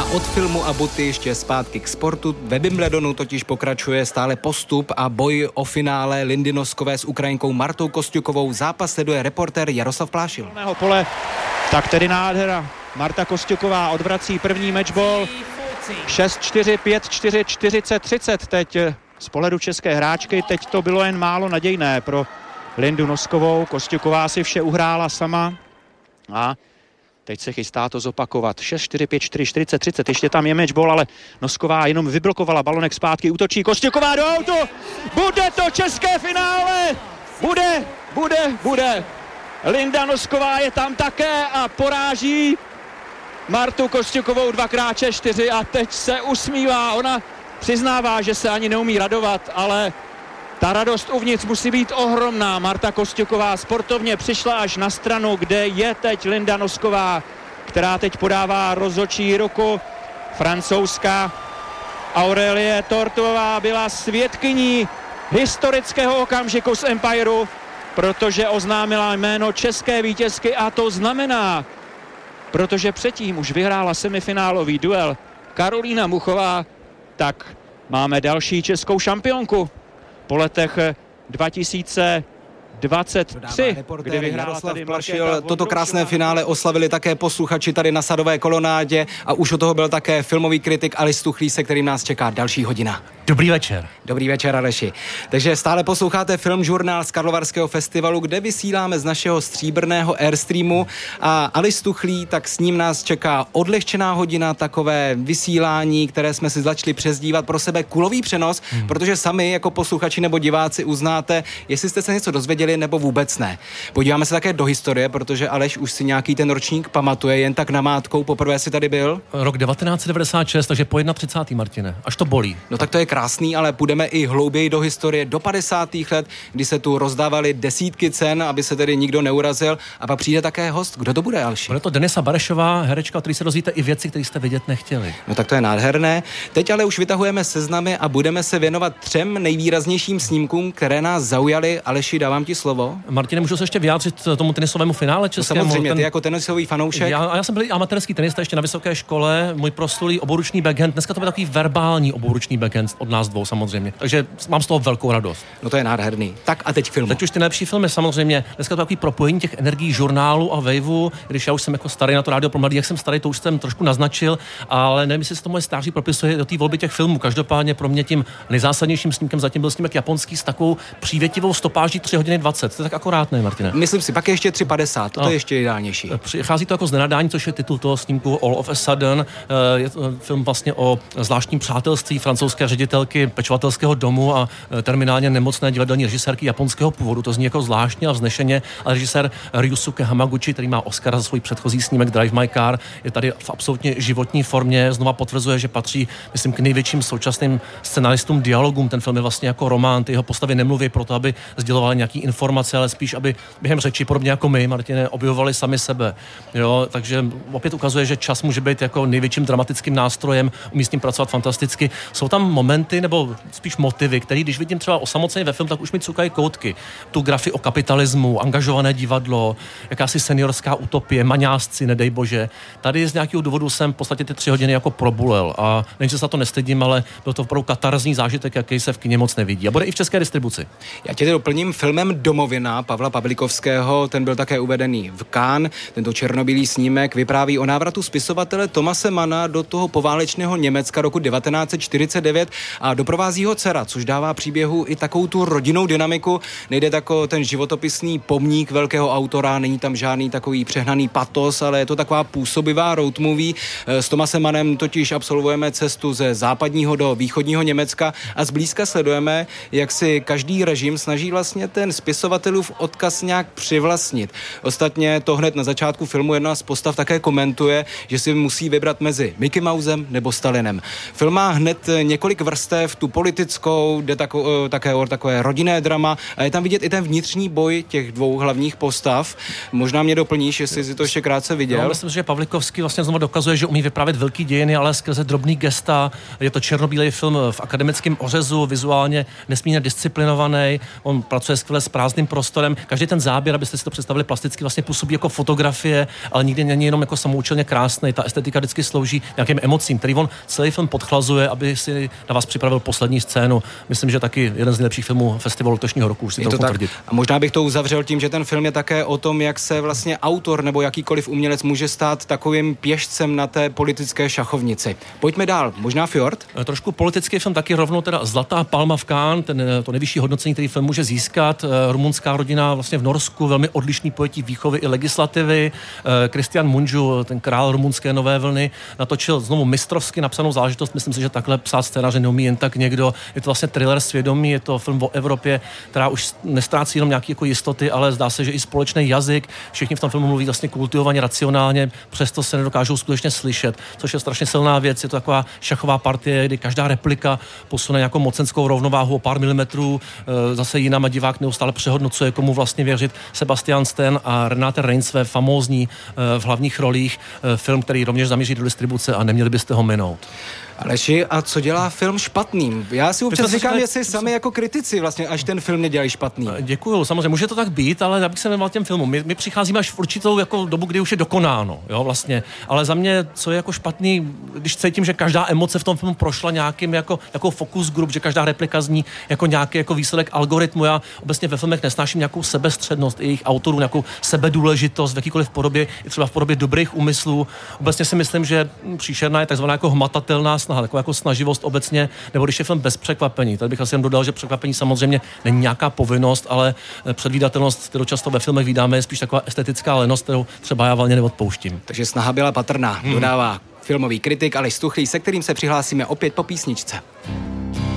od filmu a boty ještě zpátky k sportu. Ve Wimbledonu totiž pokračuje stále postup a boj o finále Lindy Noskové s Ukrajinkou Martou Kosťukovou. Zápas sleduje reportér Jaroslav Plášil. Pole, tak tedy nádhera. Marta Kosťuková odvrací první matchball. 6-4, 5-4, 40-30 teď z pohledu české hráčky. Teď to bylo jen málo nadějné pro Lindu Noskovou. Kosťuková si vše uhrála sama a teď se chystá to zopakovat. 6-4, 5-4, 40-30. Ještě tam je matchball, ale Nosková jenom vyblokovala balonek zpátky. Útočí Kosťuková do autu. Bude to české finále. Bude. Linda Nosková je tam také a poráží Martu Kosťukovou 2x4 a teď se usmívá. Ona přiznává, že se ani neumí radovat, ale ta radost uvnitř musí být ohromná. Marta Kosťuková sportovně přišla až na stranu, kde je teď Linda Nosková, která teď podává rozhodčí ruku. Francouzská Aurelie Tortová byla svědkyní historického okamžiku z Empireu, protože oznámila jméno české vítězky a to znamená, protože předtím už vyhrála semifinálový duel Karolína Muchová, tak máme další českou šampionku po letech 2023, kdy vyhrála tady Plašil. Toto krásné finále oslavili také posluchači tady na Sadové kolonádě a už u toho byl také filmový kritik Aleš Stuchlý, se kterým nás čeká další hodina. Dobrý večer. Dobrý večer, Aleši. Takže stále posloucháte Filmžurnál z Karlovarského festivalu, kde vysíláme z našeho stříbrného Airstreamu a Aleš Stuchlý, tak s ním nás čeká odlehčená hodina, takové vysílání, které jsme si začali přezdívat pro sebe kulový přenos, protože sami jako posluchači nebo diváci uznáte, jestli jste se něco dozvěděli nebo vůbec ne. Podíváme se také do historie, protože Aleš už si nějaký ten ročník pamatuje, jen tak namátkou, poprvé si tady byl. Rok 1996, takže po 31. Martine, až to bolí. No tak to je krásný, ale půjdeme i hlouběji do historie, do 50. let, kdy se tu rozdávaly desítky cen, aby se tedy nikdo neurazil, a pak přijde také host. Kdo to bude, Alši? Bude to Denisa Barešová, herečka, který se dozvíte i věci, které jste vidět nechtěli. No tak to je nádherné. Teď ale už vytahujeme seznamy a budeme se věnovat 3 nejvýraznějším snímkům, které nás zaujaly. Aleši, dávám ti slovo. Martine, můžu se ještě vyjádřit tomu tenisovému finále českému? No samozřejmě, ty jako tenisový fanoušek. Já jsem byl i amatérský tenista ještě na vysoké škole, můj proslulý oboruční backhand. Dneska to byl takový verbální oboruční backhand od nás dvou samozřejmě. Takže mám z toho velkou radost. No to je nádherný. Tak a teď film. Teď už ty nejlepší filmy samozřejmě. Dneska to takový propojení těch energií žurnálu a waveu, když já už jsem jako starý na to rádio pro mladý, jak jsem starý, to už jsem trošku naznačil, ale nevím, jestli se to moje stáří propisuje do té volby těch filmů. Každopádně pro mě tím nejzásadnějším snímkem zatím byl snímek japonský s takovou přívětivou stopáží 3:20. To je tak akorát, ne, Martine? Myslím si, pak je ještě 3:50. To je ještě ideálnější. Přichází to jako z nenadání, což je titul toho snímku All of a Sudden. Je to film vlastně o zvláštním přátelství francouzské ředitelky pečovatelského domu a terminálně nemocné divadelní režisérky japonského původu. To zní jako zvláštně a vznešeně, ale režisér Ryusuke Hamaguchi, který má Oscara za svůj předchozí snímek Drive My Car, je tady v absolutně životní formě. Znova potvrzuje, že patří, myslím, k největším současným scenaristům dialogům. Ten film je vlastně jako román, ty jeho postavy nemluví proto, aby sdělovali nějaký informace, ale spíš, aby během řeči, podobně jako my, Martine, objevovali sami sebe. Jo, takže opět ukazuje, že čas může být jako největším dramatickým nástrojem, umí s tím pracovat fantasticky. Jsou tam momenty nebo spíš motivy, který, když vidím třeba osamoceně ve film, tak už mi cukají koutky. Tu grafii o kapitalismu, angažované divadlo, jakási seniorská utopie, maňásci, nedej bože. Tady z nějakého důvodu jsem v podstatě ty 3 hodiny jako probulel a než se za to nestydím, ale byl to opravdu katarzní zážitek, jaký se v kině moc nevidí. A bude i v české distribuci. Já tě doplním filmem Domovina Pavla Pavlikovského, ten byl také uvedený v Cannes. Tento černobílý snímek vypráví o návratu spisovatele Thomase Manna do toho poválečného Německa roku 1949 a doprovází ho dcera, což dává příběhu i takovou tu rodinnou dynamiku. Nejde tako ten životopisný pomník velkého autora, není tam žádný takový přehnaný patos, ale je to taková působivá road movie. S Thomasem Mannem totiž absolvujeme cestu ze západního do východního Německa a zblízka sledujeme, jak si každý režim snaží vlastně ten spisovatelův odkaz nějak přivlastnit. Ostatně to hned na začátku filmu jedna z postav také komentuje, že si musí vybrat mezi Mickey Mousem nebo Stalinem. Film má hned několik vrstev, tu politickou, jde také o takové rodinné drama a je tam vidět i ten vnitřní boj těch dvou hlavních postav. Možná mě doplníš, jestli jsi to ještě krátce viděl. No, myslím, že Pavlikovský vlastně znovu dokazuje, že umí vyprávět velký dějiny, ale skrze drobný gesta. Je to černobílý film v akademickém ořezu, vizuálně nesmírně disciplinovaný. On pracuje skvěle s prázdným prostorem. Každý ten záběr, abyste si to představili plasticky, vlastně působí jako fotografie, ale nikdy není jenom jako samoučelně krásný. Ta estetika vždycky slouží nějakým emocím, který on celý film podchlazuje, aby si na vás připravil poslední scénu. Myslím, že taky jeden z nejlepších filmů festivalu letošního roku, už si to tvrdit. A možná bych to uzavřel tím, že ten film je také o tom, jak se vlastně autor nebo jakýkoliv umělec může stát takovým pěšcem na té politické šachovnici. Pojďme dál. Možná Fjord? Trošku politický film, taky rovnou teda Zlatá palma v Cannes, to nejvyšší hodnocení, který film může získat. Rumunská rodina vlastně v Norsku, velmi odlišný pojetí výchovy i legislativy. Kristian Mungiu, ten král rumunské nové vlny, natočil znovu mistrovsky napsanou záležitost. Myslím si, že takhle psát scénáře neumí jen tak někdo. Je to vlastně thriller svědomí, je to film o Evropě, která už nestrácí jenom nějaké jako jistoty, ale zdá se, že i společný jazyk. Všichni v tom filmu mluví vlastně kultivovaně, racionálně, přesto se nedokážou skutečně slyšet, což je strašně silná věc. Je to taková šachová partie, kdy každá replika posune nějakou mocenskou rovnováhu o pár milimetrů. Zase jinam a divák neustále přehodnocuje, komu vlastně věřit. Sebastian Stan a Renate Reinsve, famózní v hlavních rolích. Film, který rovněž zamíří do distribuce a neměli byste ho minout. Aleši, a co dělá film špatným? Já si občas říkám, jestli sami jako kritici vlastně až ten film nedělají špatný. Děkuju, samozřejmě, může to tak být, ale já bych se věnoval těm filmům. My přicházíme až v určitou jako dobu, kdy už je dokonáno, jo, vlastně. Ale za mě, co je jako špatný, když cítím, že každá emoce v tom filmu prošla nějakým jako focus group, že každá replika zní jako nějaký jako výsledek algoritmu. Já obecně ve filmech nesnáším nějakou sebestřednost jejich autorů, nějakou sebedůležitost v jakýkoliv podobě, i třeba v podobě dobrých úmyslů. Obecně si myslím, že příšerná je takzvaná jako hmatatelná snaha, taková jako snaživost obecně, nebo když je film bez překvapení. Tady bych asi jen dodal, že překvapení samozřejmě není nějaká povinnost, ale předvídatelnost, kterou často ve filmech vídáme, je spíš taková estetická lenost, kterou třeba já valně neodpouštím. Takže snaha byla patrná, dodává filmový kritik Aleš Stuchlý, se kterým se přihlásíme opět po písničce.